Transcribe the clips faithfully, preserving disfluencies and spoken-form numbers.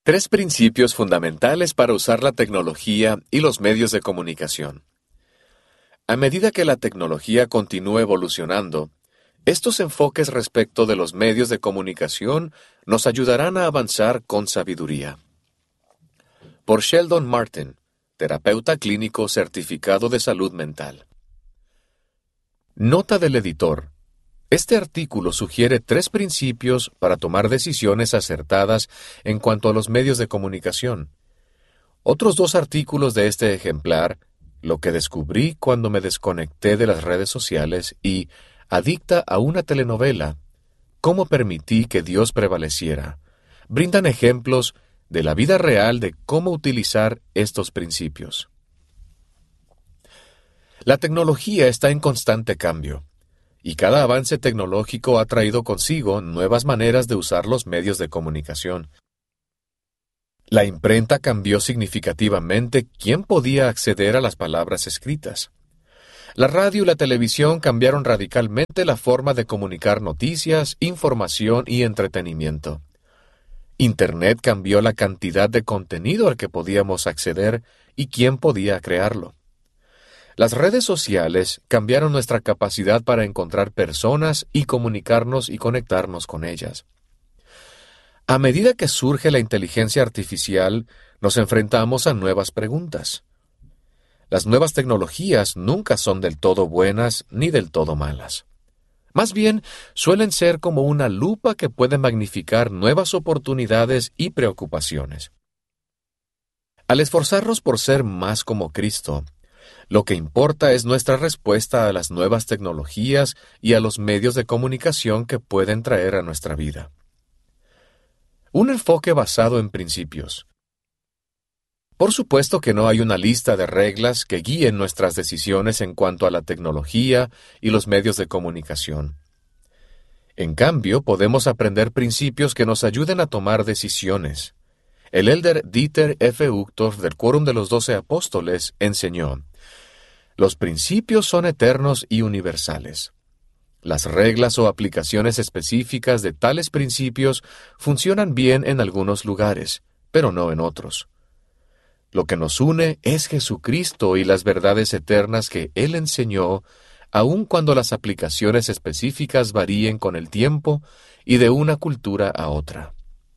Tres principios fundamentales para usar la tecnología y los medios de comunicación. A medida que la tecnología continúe evolucionando, estos enfoques respecto de los medios de comunicación nos ayudarán a avanzar con sabiduría. Por Sheldon Martin, terapeuta clínico certificado de salud mental. Nota del editor. Este artículo sugiere tres principios para tomar decisiones acertadas en cuanto a los medios de comunicación. Otros dos artículos de este ejemplar, Lo que descubrí cuando me desconecté de las redes sociales y Adicta a una telenovela, Cómo permití que Dios prevaleciera, brindan ejemplos de la vida real de cómo utilizar estos principios. La tecnología está en constante cambio, y cada avance tecnológico ha traído consigo nuevas maneras de usar los medios de comunicación. La imprenta cambió significativamente quién podía acceder a las palabras escritas. La radio y la televisión cambiaron radicalmente la forma de comunicar noticias, información y entretenimiento. Internet cambió la cantidad de contenido al que podíamos acceder y quién podía crearlo. Las redes sociales cambiaron nuestra capacidad para encontrar personas y comunicarnos y conectarnos con ellas. A medida que surge la inteligencia artificial, nos enfrentamos a nuevas preguntas. Las nuevas tecnologías nunca son del todo buenas ni del todo malas. Más bien, suelen ser como una lupa que puede magnificar nuevas oportunidades y preocupaciones. Al esforzarnos por ser más como Cristo, lo que importa es nuestra respuesta a las nuevas tecnologías y a los medios de comunicación que pueden traer a nuestra vida. Un enfoque basado en principios. Por supuesto que no hay una lista de reglas que guíen nuestras decisiones en cuanto a la tecnología y los medios de comunicación. En cambio, podemos aprender principios que nos ayuden a tomar decisiones. El elder Dieter F. Uchtdorf del Quórum de los Doce Apóstoles enseñó: los principios son eternos y universales. Las reglas o aplicaciones específicas de tales principios funcionan bien en algunos lugares, pero no en otros. Lo que nos une es Jesucristo y las verdades eternas que Él enseñó, aun cuando las aplicaciones específicas varíen con el tiempo y de una cultura a otra.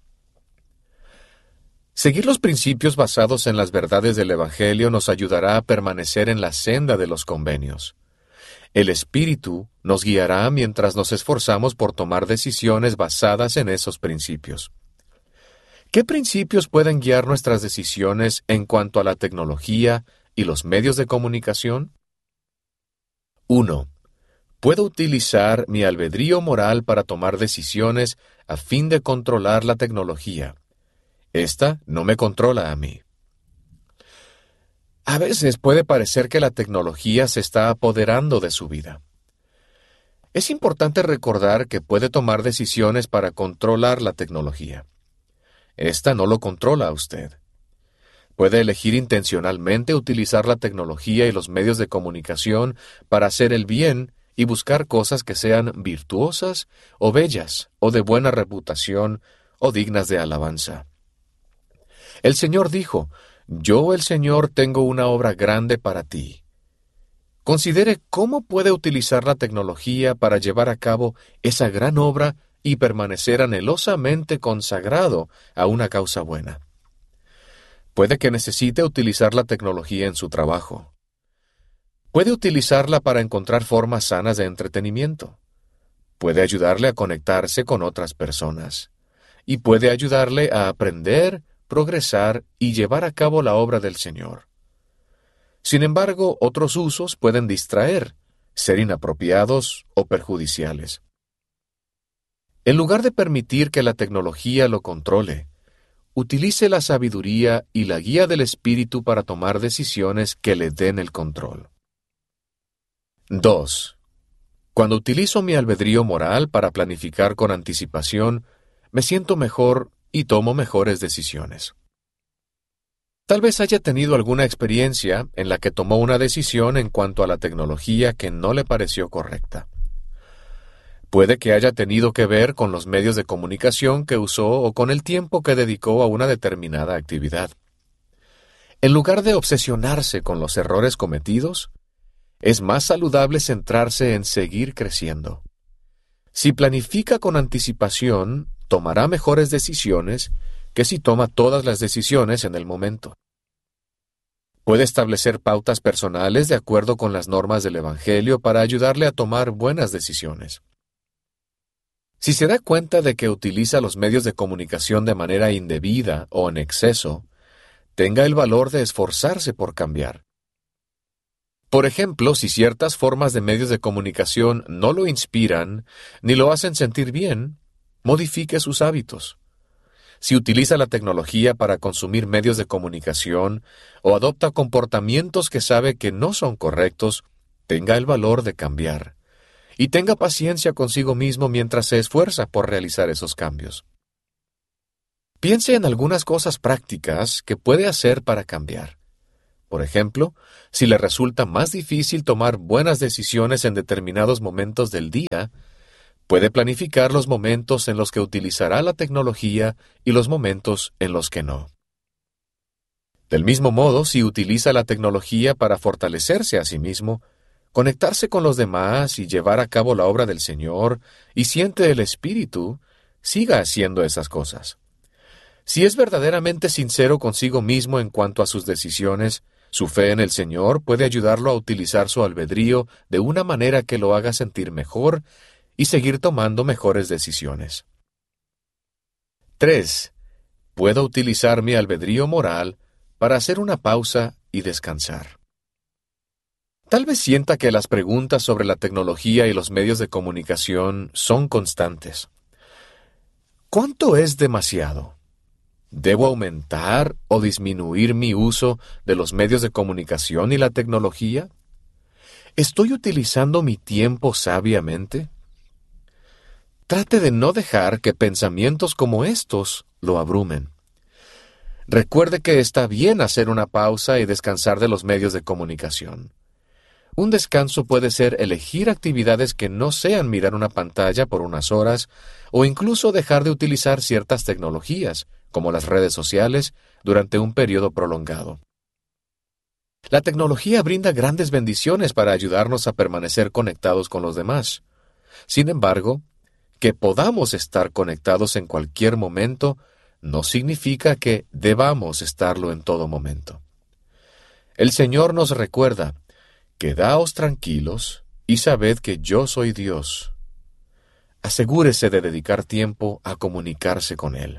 Seguir los principios basados en las verdades del Evangelio nos ayudará a permanecer en la senda de los convenios. El Espíritu nos guiará mientras nos esforzamos por tomar decisiones basadas en esos principios. ¿Qué principios pueden guiar nuestras decisiones en cuanto a la tecnología y los medios de comunicación? uno. Puedo utilizar mi albedrío moral para tomar decisiones a fin de controlar la tecnología. Esta no me controla a mí. A veces puede parecer que la tecnología se está apoderando de su vida. Es importante recordar que puede tomar decisiones para controlar la tecnología. Esta no lo controla a usted. Puede elegir intencionalmente utilizar la tecnología y los medios de comunicación para hacer el bien y buscar cosas que sean virtuosas o bellas o de buena reputación o dignas de alabanza. El Señor dijo: Yo, el Señor, tengo una obra grande para ti. Considere cómo puede utilizar la tecnología para llevar a cabo esa gran obra y permanecer anhelosamente consagrado a una causa buena. Puede que necesite utilizar la tecnología en su trabajo. Puede utilizarla para encontrar formas sanas de entretenimiento. Puede ayudarle a conectarse con otras personas. Y puede ayudarle a aprender, progresar y llevar a cabo la obra del Señor. Sin embargo, otros usos pueden distraer, ser inapropiados o perjudiciales. En lugar de permitir que la tecnología lo controle, utilice la sabiduría y la guía del Espíritu para tomar decisiones que le den el control. dos. Cuando utilizo mi albedrío moral para planificar con anticipación, me siento mejor y tomo mejores decisiones. Tal vez haya tenido alguna experiencia en la que tomó una decisión en cuanto a la tecnología que no le pareció correcta. Puede que haya tenido que ver con los medios de comunicación que usó o con el tiempo que dedicó a una determinada actividad. En lugar de obsesionarse con los errores cometidos, es más saludable centrarse en seguir creciendo. Si planifica con anticipación, tomará mejores decisiones que si toma todas las decisiones en el momento. Puede establecer pautas personales de acuerdo con las normas del Evangelio para ayudarle a tomar buenas decisiones. Si se da cuenta de que utiliza los medios de comunicación de manera indebida o en exceso, tenga el valor de esforzarse por cambiar. Por ejemplo, si ciertas formas de medios de comunicación no lo inspiran ni lo hacen sentir bien, modifique sus hábitos. Si utiliza la tecnología para consumir medios de comunicación o adopta comportamientos que sabe que no son correctos, tenga el valor de cambiar. Y tenga paciencia consigo mismo mientras se esfuerza por realizar esos cambios. Piense en algunas cosas prácticas que puede hacer para cambiar. Por ejemplo, si le resulta más difícil tomar buenas decisiones en determinados momentos del día, puede planificar los momentos en los que utilizará la tecnología y los momentos en los que no. Del mismo modo, si utiliza la tecnología para fortalecerse a sí mismo, conectarse con los demás y llevar a cabo la obra del Señor, y siente el Espíritu, siga haciendo esas cosas. Si es verdaderamente sincero consigo mismo en cuanto a sus decisiones, su fe en el Señor puede ayudarlo a utilizar su albedrío de una manera que lo haga sentir mejor y seguir tomando mejores decisiones. tres. Puedo utilizar mi albedrío moral para hacer una pausa y descansar. Tal vez sienta que las preguntas sobre la tecnología y los medios de comunicación son constantes. ¿Cuánto es demasiado? ¿Debo aumentar o disminuir mi uso de los medios de comunicación y la tecnología? ¿Estoy utilizando mi tiempo sabiamente? Trate de no dejar que pensamientos como estos lo abrumen. Recuerde que está bien hacer una pausa y descansar de los medios de comunicación. Un descanso puede ser elegir actividades que no sean mirar una pantalla por unas horas o incluso dejar de utilizar ciertas tecnologías, como las redes sociales, durante un periodo prolongado. La tecnología brinda grandes bendiciones para ayudarnos a permanecer conectados con los demás. Sin embargo, que podamos estar conectados en cualquier momento no significa que debamos estarlo en todo momento. El Señor nos recuerda: quedaos tranquilos y sabed que yo soy Dios. Asegúrese de dedicar tiempo a comunicarse con Él.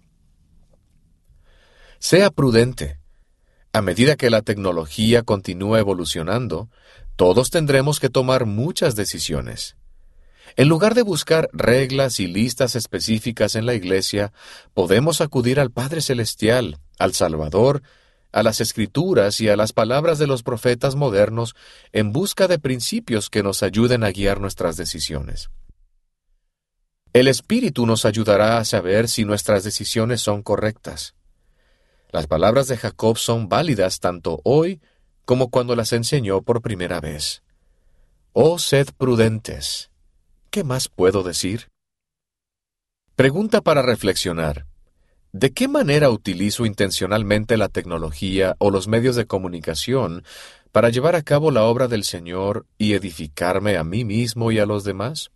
Sea prudente. A medida que la tecnología continúa evolucionando, todos tendremos que tomar muchas decisiones. En lugar de buscar reglas y listas específicas en la Iglesia, podemos acudir al Padre Celestial, al Salvador, a las Escrituras y a las palabras de los profetas modernos en busca de principios que nos ayuden a guiar nuestras decisiones. El Espíritu nos ayudará a saber si nuestras decisiones son correctas. Las palabras de Jacob son válidas tanto hoy como cuando las enseñó por primera vez. Oh, sed prudentes. ¿Qué más puedo decir? Pregunta para reflexionar. ¿De qué manera utilizo intencionalmente la tecnología o los medios de comunicación para llevar a cabo la obra del Señor y edificarme a mí mismo y a los demás?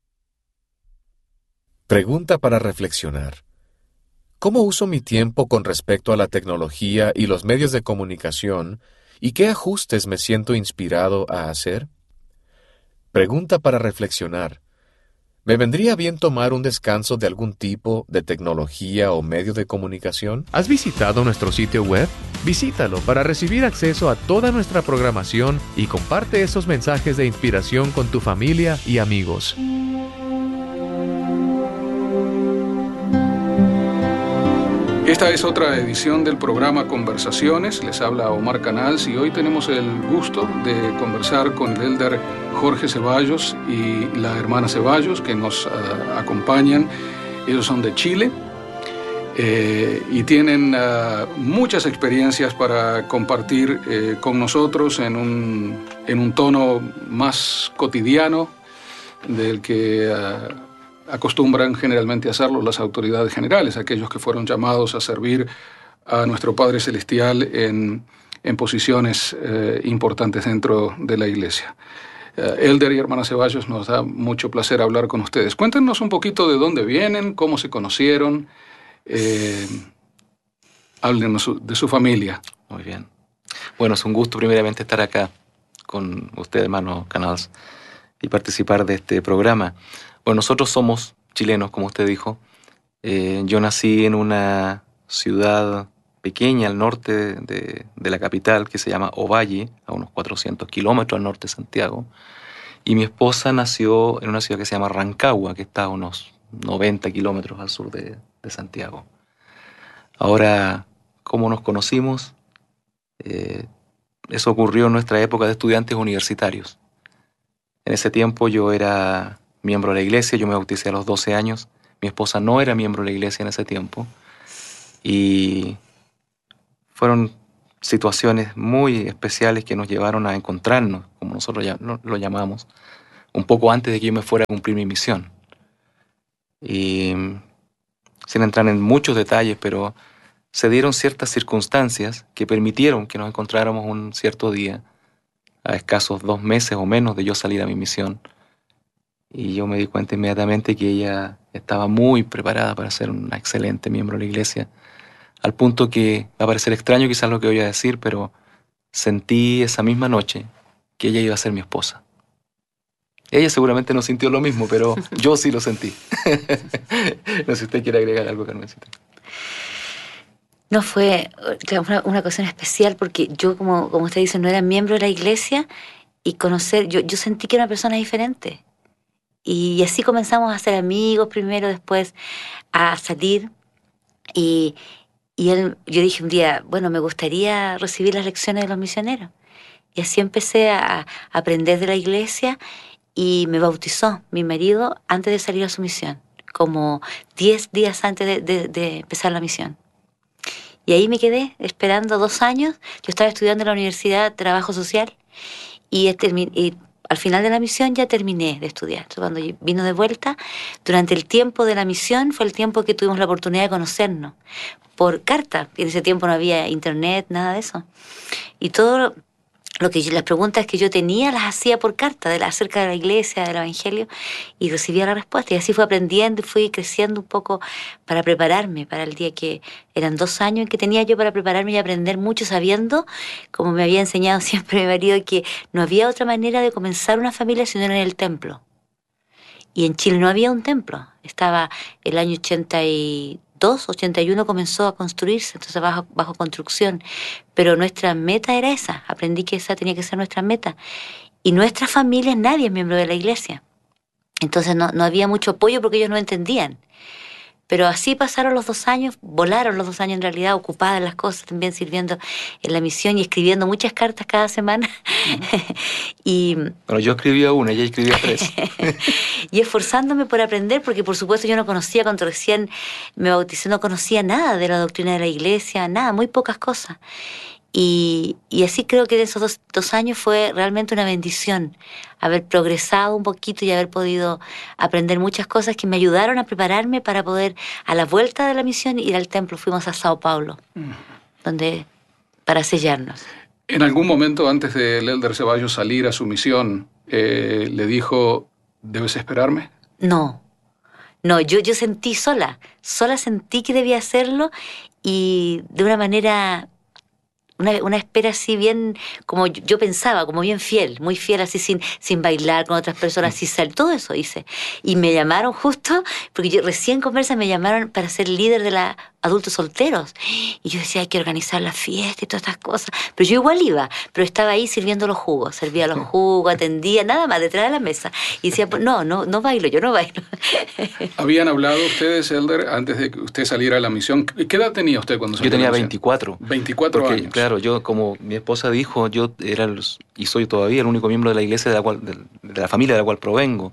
Pregunta para reflexionar. ¿Cómo uso mi tiempo con respecto a la tecnología y los medios de comunicación y qué ajustes me siento inspirado a hacer? Pregunta para reflexionar. ¿Me vendría bien tomar un descanso de algún tipo de tecnología o medio de comunicación? ¿Has visitado nuestro sitio web? Visítalo para recibir acceso a toda nuestra programación y comparte esos mensajes de inspiración con tu familia y amigos. Esta es otra edición del programa Conversaciones. Les habla Omar Canals y hoy tenemos el gusto de conversar con el elder Jorge Ceballos y la hermana Ceballos, que nos uh, acompañan. Ellos son de Chile eh, y tienen uh, muchas experiencias para compartir eh, con nosotros en un, en un tono más cotidiano del que uh, acostumbran generalmente a hacerlo las autoridades generales, aquellos que fueron llamados a servir a nuestro Padre Celestial en, en posiciones eh, importantes dentro de la Iglesia. Uh, Elder y hermana Ceballos, nos da mucho placer hablar con ustedes. Cuéntenos un poquito de dónde vienen, cómo se conocieron, eh, háblenos de su familia. Muy bien. Bueno, es un gusto primeramente estar acá con usted, hermano Canals, y participar de este programa. Bueno, nosotros somos chilenos, como usted dijo. Eh, yo nací en una ciudad pequeña al norte de, de la capital, que se llama Ovalle, a unos cuatrocientos kilómetros al norte de Santiago. Y mi esposa nació en una ciudad que se llama Rancagua, que está a unos noventa kilómetros al sur de, de Santiago. Ahora, ¿cómo nos conocimos? Eh, eso ocurrió en nuestra época de estudiantes universitarios. En ese tiempo yo era miembro de la iglesia, yo me bauticé a los doce años. Mi esposa no era miembro de la iglesia en ese tiempo. Y fueron situaciones muy especiales que nos llevaron a encontrarnos, como nosotros ya lo llamamos, un poco antes de que yo me fuera a cumplir mi misión. Y sin entrar en muchos detalles, pero se dieron ciertas circunstancias que permitieron que nos encontráramos un cierto día, a escasos dos meses o menos de yo salir a mi misión. Y yo me di cuenta inmediatamente que ella estaba muy preparada para ser una excelente miembro de la iglesia, al punto que va a parecer extraño quizás lo que voy a decir, pero sentí esa misma noche que ella iba a ser mi esposa. Ella seguramente no sintió lo mismo, pero yo sí lo sentí. No sé si usted quiere agregar algo, Carmencita. No, fue una, una ocasión especial porque yo, como, como usted dice, no era miembro de la iglesia y conocer, yo, yo sentí que era una persona diferente. Y así comenzamos a ser amigos primero, después a salir. Y, y él, yo dije un día, bueno, me gustaría recibir las lecciones de los misioneros. Y así empecé a, a aprender de la iglesia y me bautizó mi marido antes de salir a su misión, como diez días antes de, de, de empezar la misión. Y ahí me quedé esperando dos años. Yo estaba estudiando en la Universidad de Trabajo Social y, y al final de la misión ya terminé de estudiar. Entonces, cuando vino de vuelta, durante el tiempo de la misión fue el tiempo que tuvimos la oportunidad de conocernos por carta. En ese tiempo no había internet, nada de eso. Y todo lo que yo, las preguntas que yo tenía las hacía por carta de la, acerca de la iglesia, del evangelio, y recibía la respuesta. Y así fui aprendiendo y fui creciendo un poco para prepararme para el día que eran dos años que tenía yo para prepararme y aprender mucho, sabiendo, como me había enseñado siempre mi marido, que no había otra manera de comenzar una familia sino en el templo. Y en Chile no había un templo. Estaba el año ochenta y dos, ochenta y uno comenzó a construirse, entonces bajo, bajo construcción. Pero nuestra meta era esa. Aprendí que esa tenía que ser nuestra meta. Y nuestra familia, nadie es miembro de la iglesia. Entonces no, no había mucho apoyo porque ellos no entendían. Pero así pasaron los dos años, volaron los dos años en realidad, ocupada en las cosas, también sirviendo en la misión y escribiendo muchas cartas cada semana. Uh-huh. y, bueno, yo escribía una, ella escribía tres. Y esforzándome por aprender, porque por supuesto yo no conocía, cuando recién me bauticé, no conocía nada de la doctrina de la iglesia, nada, muy pocas cosas. Y, y así creo que de esos dos, dos años fue realmente una bendición haber progresado un poquito y haber podido aprender muchas cosas que me ayudaron a prepararme para poder, a la vuelta de la misión, ir al templo. Fuimos a Sao Paulo, mm. donde, para sellarnos. En algún momento antes del Elder Ceballos salir a su misión, eh, ¿le dijo, debes esperarme? No, no, yo, yo sentí sola, sola sentí que debía hacerlo y de una manera... Una, una espera así bien, como yo, yo pensaba, como bien fiel, muy fiel, así sin, sin bailar con otras personas, sin salir, todo eso hice. Y me llamaron justo, porque yo recién conversa, me llamaron para ser líder de la adultos solteros. Y yo decía, hay que organizar la fiesta y todas estas cosas. Pero yo igual iba, pero estaba ahí sirviendo los jugos, servía los jugos, atendía, nada más, detrás de la mesa. Y decía, pues, no, no, no bailo, yo no bailo. ¿Habían hablado ustedes, Elder, antes de que usted saliera a la misión? ¿Qué edad tenía usted cuando salió? Yo tenía veinticuatro. veinticuatro porque, años. Claro, yo, como mi esposa dijo, yo era el, y soy todavía el único miembro de la iglesia de la, cual, de, de la familia de la cual provengo.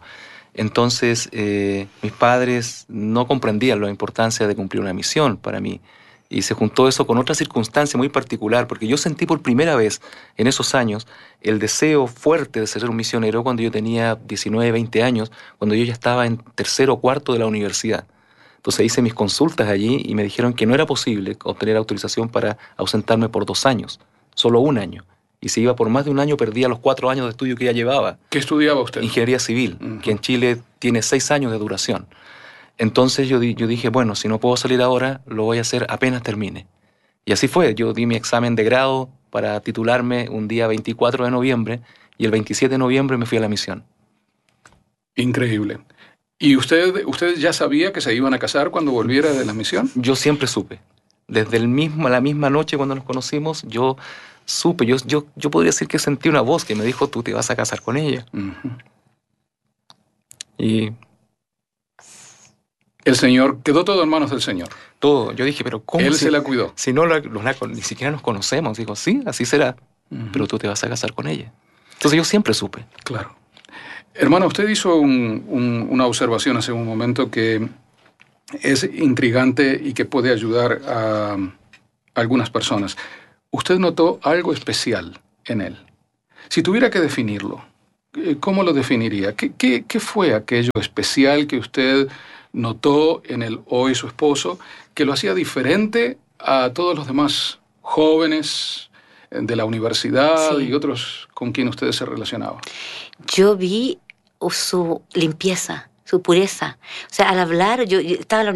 Entonces, eh, mis padres no comprendían la importancia de cumplir una misión para mí. Y se juntó eso con otra circunstancia muy particular, porque yo sentí por primera vez en esos años el deseo fuerte de ser un misionero cuando yo tenía diecinueve, veinte años, cuando yo ya estaba en tercero o cuarto de la universidad. Entonces hice mis consultas allí y me dijeron que no era posible obtener autorización para ausentarme por dos años, solo un año. Y si iba por más de un año, perdía los cuatro años de estudio que ya llevaba. ¿Qué estudiaba usted? Ingeniería civil, Uh-huh. que en Chile tiene seis años de duración. Entonces yo, di, yo dije, bueno, si no puedo salir ahora, lo voy a hacer apenas termine. Y así fue, yo di mi examen de grado para titularme un día veinticuatro de noviembre y el veintisiete de noviembre me fui a la misión. Increíble. ¿Y usted, usted ya sabía que se iban a casar cuando volviera de la misión? Yo siempre supe. Desde el mismo, la misma noche cuando nos conocimos, yo supe, yo, yo, yo podría decir que sentí una voz que me dijo, tú te vas a casar con ella. Uh-huh. Y... el Señor, quedó todo en manos del Señor. Todo. Yo dije, pero ¿cómo? Él si, se la cuidó. Si no la, la, ni siquiera nos conocemos. Dijo, sí, así será, uh-huh. pero tú te vas a casar con ella. Entonces yo siempre supe. Claro. Hermano, usted hizo un, un, una observación hace un momento que es intrigante y que puede ayudar a, a algunas personas. Usted notó algo especial en él. Si tuviera que definirlo, ¿cómo lo definiría? ¿Qué, qué, qué fue aquello especial que usted notó en el hoy su esposo que lo hacía diferente a todos los demás jóvenes de la universidad sí. y otros con quien ustedes se relacionaban? Yo vi su limpieza, su pureza. O sea, al hablar, yo, yo estaba en la